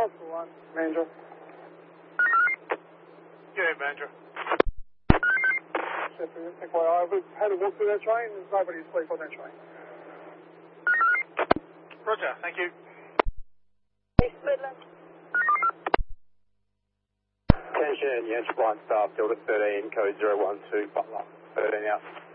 Oscar 1, Mandurah. Yeah, Mandurah. FYI, we've had a walk through that train. There's nobody asleep on that train. Roger, thank you. East Midland. Attention, Yankee Blind Staff, Delta 13, code 012, Butler, 13 out.